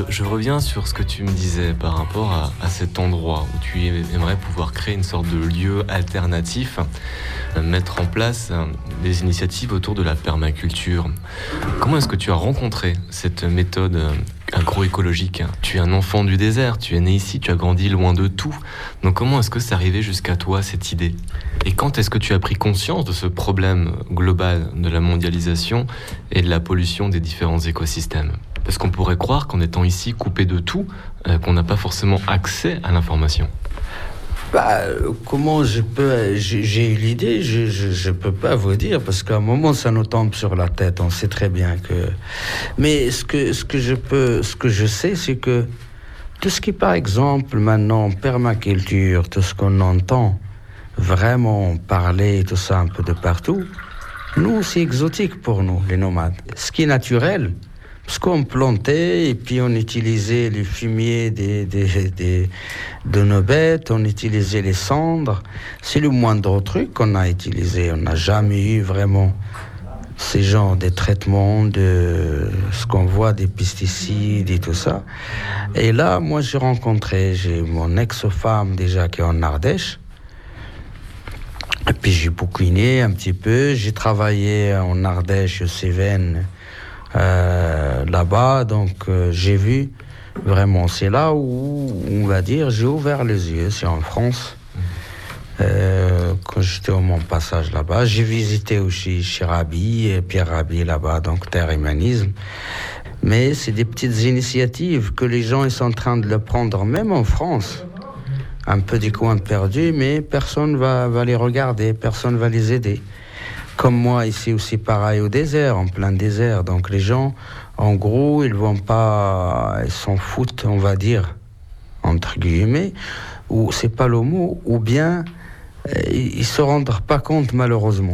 je reviens sur ce que tu me disais par rapport à cet endroit où tu aimerais pouvoir créer une sorte de lieu alternatif, mettre en place des initiatives autour de la permaculture. Comment est-ce que tu as rencontré cette méthode agroécologique? Tu es un enfant du désert, tu es né ici, tu as grandi loin de tout. Donc comment est-ce que c'est arrivé jusqu'à toi, cette idée? Et quand est-ce que tu as pris conscience de ce problème global de la mondialisation et de la pollution des différents écosystèmes? Parce qu'on pourrait croire qu'en étant ici coupé de tout, qu'on n'a pas forcément accès à l'information. Comment j'ai eu l'idée, je peux pas vous dire, parce qu'à un moment ça nous tombe sur la tête, on sait très bien que... Mais ce que je sais, c'est que tout ce qui, par exemple, maintenant, permaculture, tout ce qu'on entend vraiment parler, tout ça un peu de partout, nous, c'est exotique pour nous, les nomades. Ce qui est naturel, parce qu'on plantait et puis on utilisait les fumiers de nos bêtes, on utilisait les cendres. C'est le moindre truc qu'on a utilisé. On n'a jamais eu vraiment ces genres de traitements, de ce qu'on voit, des pesticides et tout ça. Et là, moi, j'ai mon ex-femme déjà qui est en Ardèche. Et puis j'ai bouquiné un petit peu. J'ai travaillé en Ardèche, aux Cévennes, là-bas, donc j'ai vu vraiment, c'est là où on va dire j'ai ouvert les yeux, c'est en France. Quand j'étais au mon passage là-bas, j'ai visité aussi chez Rabhi, Pierre Rabhi là-bas, donc Terre Humanisme. Mais c'est des petites initiatives que les gens ils sont en train de le prendre, même en France. Un peu des coins perdus, mais personne va les regarder, personne va les aider. Comme moi, ici aussi pareil au désert, en plein désert. Donc les gens, en gros, ils s'en foutent, on va dire, entre guillemets, ou c'est pas le mot, ou bien ils se rendent pas compte malheureusement.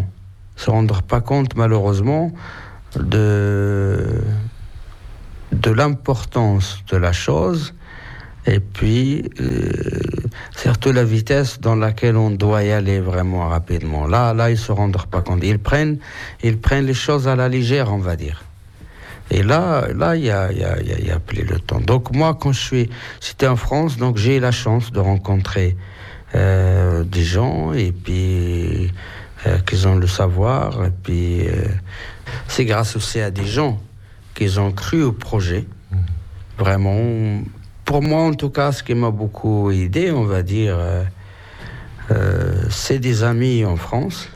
De l'importance de la chose. Et puis, surtout la vitesse dans laquelle on doit y aller vraiment rapidement. Là, ils ne se rendent pas compte. Ils prennent les choses à la légère, on va dire. Et là, il y a plus le temps. Donc moi, c'était en France, donc j'ai eu la chance de rencontrer des gens, et puis qu'ils ont le savoir. Et puis, c'est grâce aussi à des gens qu'ils ont cru au projet. Vraiment... Pour moi, en tout cas, ce qui m'a beaucoup aidé, on va dire, c'est des amis en France.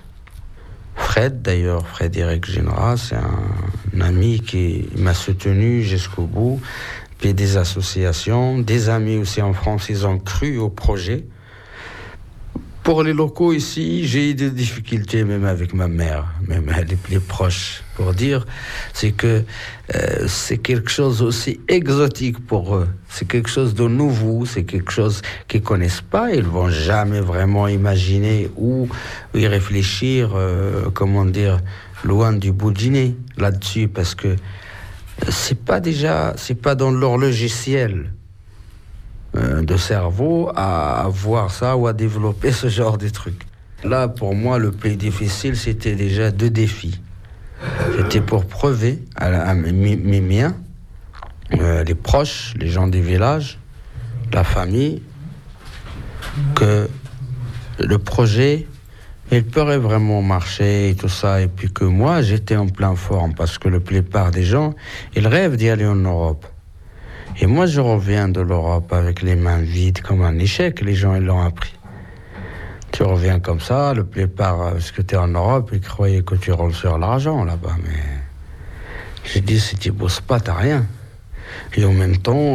Frédéric Génera, c'est un ami qui m'a soutenu jusqu'au bout. Puis des associations, des amis aussi en France, ils ont cru au projet. Pour les locaux ici, j'ai eu des difficultés même avec ma mère, même les plus proches, pour dire, c'est que c'est quelque chose aussi exotique pour eux. C'est quelque chose de nouveau, c'est quelque chose qu'ils ne connaissent pas. Ils ne vont jamais vraiment imaginer ou y réfléchir, loin du bout du nez là-dessus, parce que c'est pas dans leur logiciel de cerveau à voir ça ou à développer ce genre de trucs. Là, pour moi, le plus difficile, c'était déjà 2 défis. C'était pour prouver à mes miens, les proches, les gens des villages, la famille, que le projet, il pourrait vraiment marcher et tout ça. Et puis que moi, j'étais en pleine forme, parce que la plupart des gens, ils rêvent d'y aller en Europe. Et moi, je reviens de l'Europe avec les mains vides, comme un échec. Les gens, ils l'ont appris. Tu reviens comme ça, la plupart, parce que tu es en Europe, ils croyaient que tu roules sur l'argent là-bas. Mais j'ai dit, si tu bosses pas, t'as rien. Et en même temps,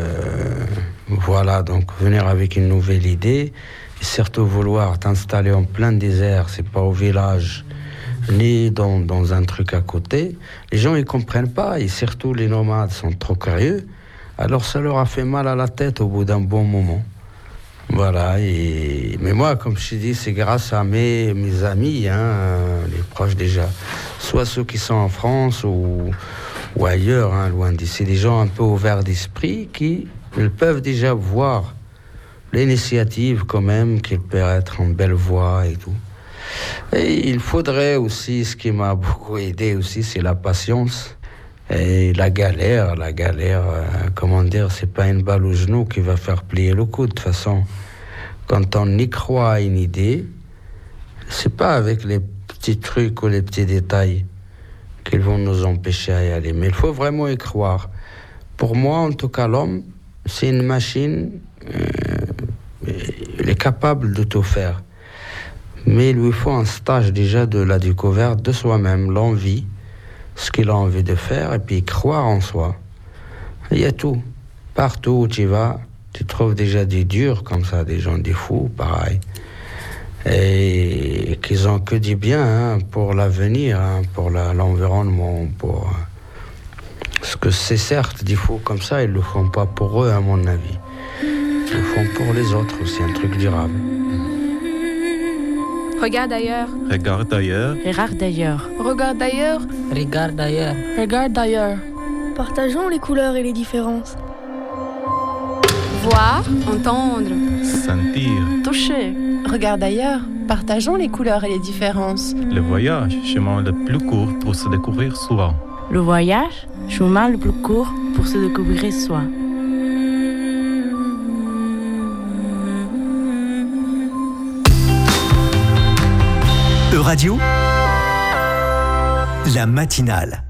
voilà, donc venir avec une nouvelle idée, et surtout vouloir t'installer en plein désert, c'est pas au village, ni dans un truc à côté. Les gens, ils comprennent pas, et surtout les nomades sont trop curieux. Alors ça leur a fait mal à la tête au bout d'un bon moment. Voilà, mais moi, comme je t'ai dit, c'est grâce à mes amis, les proches déjà. Soit ceux qui sont en France ou ailleurs, loin d'ici. Des gens un peu ouverts d'esprit qui ils peuvent déjà voir l'initiative quand même, qu'il peut être en belle voie et tout. Et il faudrait aussi, ce qui m'a beaucoup aidé aussi, c'est la patience. Et la galère, comment dire, c'est pas une balle au genou qui va faire plier le coup. De toute façon, quand on y croit à une idée, c'est pas avec les petits trucs ou les petits détails qu'ils vont nous empêcher à y aller. Mais il faut vraiment y croire. Pour moi, en tout cas, l'homme, c'est une machine, il est capable de tout faire. Mais il lui faut un stage déjà de la découverte de soi-même, l'envie, ce qu'il a envie de faire, et puis croire en soi. Il y a tout. Partout où tu vas, tu trouves déjà des durs comme ça, des gens, des fous, pareil. Et qu'ils ont que du bien pour l'avenir, pour l'environnement, pour... Parce que c'est certes des fous comme ça, ils ne le font pas pour eux, à mon avis. Ils le font pour les autres aussi, un truc durable. Regarde ailleurs. Regarde ailleurs. Regarde ailleurs. Regarde ailleurs. Regarde ailleurs. Regarde ailleurs. Partageons les couleurs et les différences. Voir, entendre. Sentir. Toucher. Regarde ailleurs. Partageons les couleurs et les différences. Le voyage, chemin le plus court pour se découvrir soi. Le voyage, chemin le plus court pour se découvrir soi. Radio, la matinale.